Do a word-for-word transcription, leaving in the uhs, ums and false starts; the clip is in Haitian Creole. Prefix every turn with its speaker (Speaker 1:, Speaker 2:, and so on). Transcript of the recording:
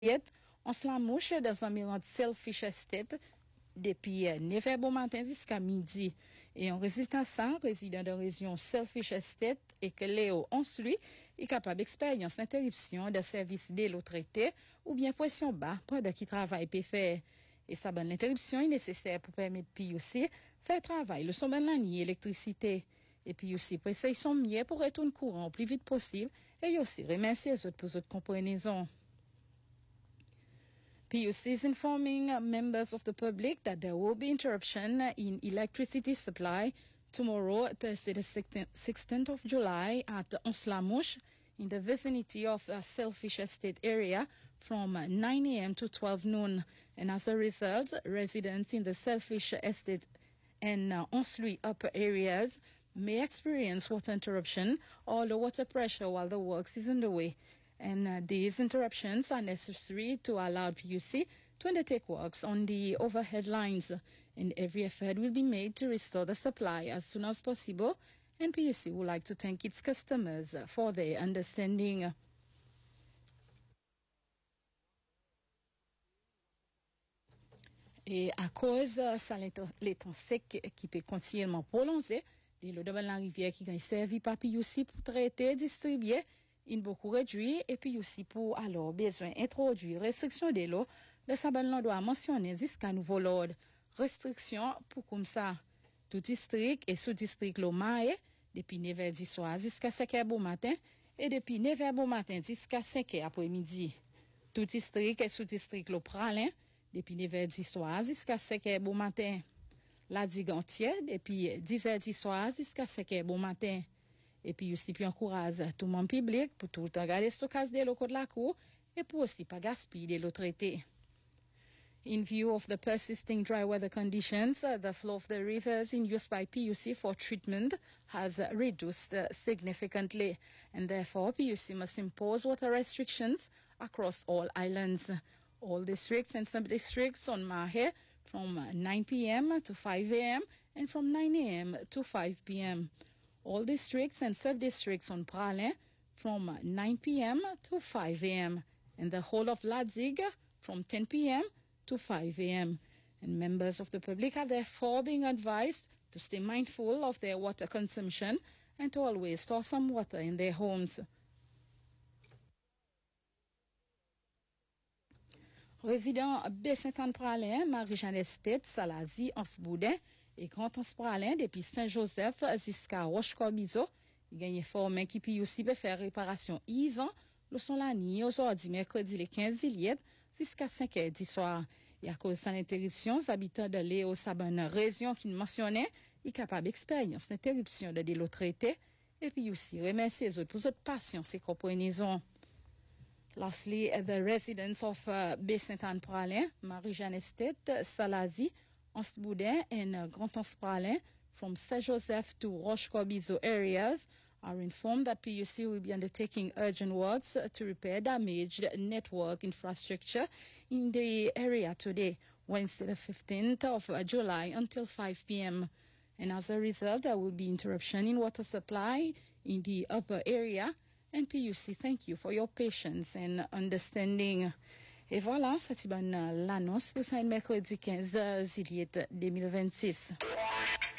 Speaker 1: on se la mouche dans un environ Selfish Estate depuis neuf heures bon matin jusqu'à midi. Et en résultat ça, résident de région Selfish Estate et que Léo Onsluy est capable d'expérience d'interruption de service de l'eau traité ou bien pression bas pendant qu'il travaille peut faire. Et ça bonne l'interruption est nécessaire pour permettre puis aussi faire travail le sommet de la nuit électricité. Et puis aussi pour essayer son mieux pour retourner courant le plus vite possible et aussi remercier les autres pour votre compréhension. P U C is informing members of the public that there will be interruption in electricity supply tomorrow, Thursday the sixteenth of July at Onslamouche in the vicinity of uh, Selfish Estate area from nine a.m. to twelve noon. And as a result, residents in the Selfish Estate and uh, Onsluy upper areas may experience water interruption or low water pressure while the works is underway. And uh, these interruptions are necessary to allow P U C to undertake works on the overhead lines. And every effort will be made to restore the supply as soon as possible. And P U C would like to thank its customers for their understanding. Et à cause de ça, les temps secs qui peut continuellement prolonger, l'eau de la rivière qui est servie par P U C pour traiter, distribuer, il beaucoup réduit et puis aussi pour alors besoin introduire restriction de l'eau de sa bonne doit mentionner jusqu'à nouveau l'ordre restriction pour comme ça tout district et sous-district l'eau maé depuis neuf heures du soir jusqu'à cinq heures bon matin et depuis neuf heures bon matin jusqu'à cinq heures après-midi tout district et sous-district l'eau pralin depuis neuf heures du soir jusqu'à cinq heures bon matin la digue entière depuis dix heures du soir jusqu'à cinq heures bon matin. Et puis aussi puis encourage tout le monde public pour tout le temps garder stockage de l'eau de la cour et pour aussi pas gaspiller de l'eau traitée. In view of the persisting dry weather conditions, uh, the flow of the rivers in use by P U C for treatment has uh, reduced uh, significantly, and therefore P U C must impose water restrictions across all islands. All districts and sub-districts on Mahe from uh, nine p.m. to five a.m. and from nine a.m. to five p.m. All districts and sub-districts on Pralin from nine p.m. to five a.m. and the whole of Ladzig from ten p.m. to five a.m. And members of the public are therefore being advised to stay mindful of their water consumption and to always store some water in their homes. Résident Baie-Sainte-Anne-Pralin, Marie-Jeanne Estate, Salazie, Anse-Boudin et Grand Anse-Pralin depuis Saint-Joseph jusqu'à Roche-Corbizo. Il gagne formé qui peut aussi faire réparation ils ans, le sont la nuit aujourd'hui, mercredi le quinze juillet jusqu'à cinq heures du soir. Et à cause de l'interruption, les habitants de Léo Sabane région qui mentionnait, est capable d'expérience d'interruption de l'eau traitée et puis aussi remercier les autres pour votre patience et compréhension. Lastly, the residents of uh, Baie-Sainte-Anne-Pralin, Marie-Jeanne Estate, Salazie, Anse-Boudin, and uh, Grand Anse-Pralin from Saint-Joseph to Roche-Corbizo areas are informed that P U C will be undertaking urgent works to repair damaged network infrastructure in the area today, Wednesday the fifteenth of July until five p.m. And as a result, there will be interruption in water supply in the upper area. And P U C, thank you for your patience and understanding. Et voilà, c'est une bonne l'annonce pour ce mercredi quinze juillet deux mille vingt-six.